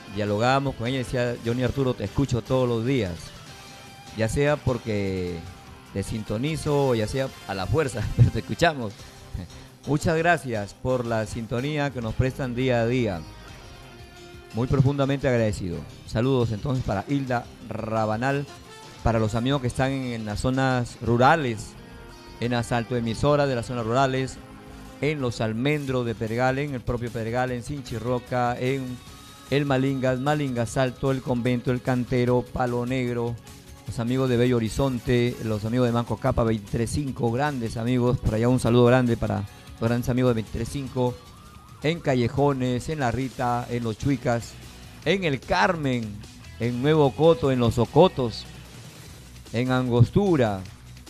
dialogábamos con ella y decía, Johnny Arturo, te escucho todos los días, ya sea porque te sintonizo o ya sea a la fuerza, pero te escuchamos. Muchas gracias por la sintonía que nos prestan día a día. Muy profundamente agradecido. Saludos entonces para Hilda Rabanal, para los amigos que están en las zonas rurales, en las altoemisoras de las zonas rurales, en los almendros de Pedregal, en el propio Pedregal, en Sinchirroca, en el Malingas, Malingas Alto, el Convento, el Cantero, Palo Negro, los amigos de Bello Horizonte, los amigos de Manco Capa 235, grandes amigos, por allá un saludo grande para los grandes amigos de 235, en Callejones, en La Rita, en Los Chuicas, en El Carmen, en Nuevo Coto, en Los Ocotos, en Angostura,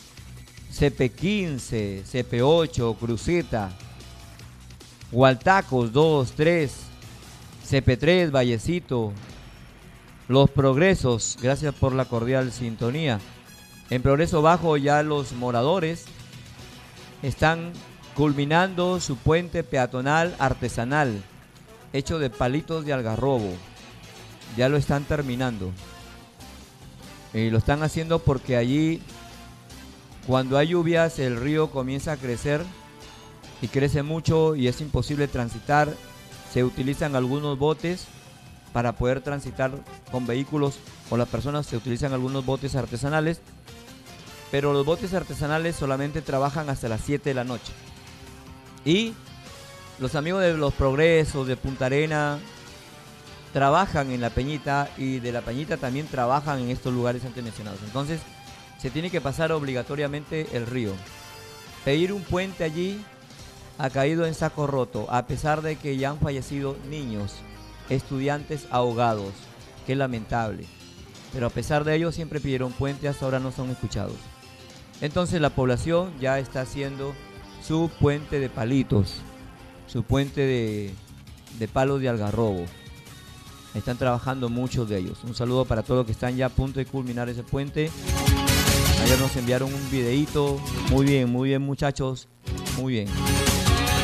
CP15, CP8, Cruceta, Hualtacos 2, 3, CP3, Vallecito, Los Progresos, gracias por la cordial sintonía. En Progreso Bajo ya los moradores están culminando su puente peatonal artesanal, hecho de palitos de algarrobo. Ya lo están terminando. Y lo están haciendo porque allí, cuando hay lluvias, el río comienza a crecer y crece mucho y es imposible transitar. Se utilizan algunos botes para poder transitar con vehículos o las personas. Se utilizan algunos botes artesanales, pero los botes artesanales solamente trabajan hasta las 7 de la noche. Y los amigos de Los Progresos, de Punta Arena, trabajan en La Peñita y de La Peñita también trabajan en estos lugares antes mencionados. Entonces se tiene que pasar obligatoriamente el río. Pedir un puente allí ha caído en saco roto, a pesar de que ya han fallecido niños, estudiantes ahogados. Qué lamentable. Pero a pesar de ello siempre pidieron puente, hasta ahora no son escuchados. Entonces la población ya está haciendo su puente de palitos, su puente de palos de algarrobo. Están trabajando muchos de ellos. Un saludo para todos los que están ya a punto de culminar ese puente. Ayer nos enviaron un videíto. Muy bien muchachos. Muy bien.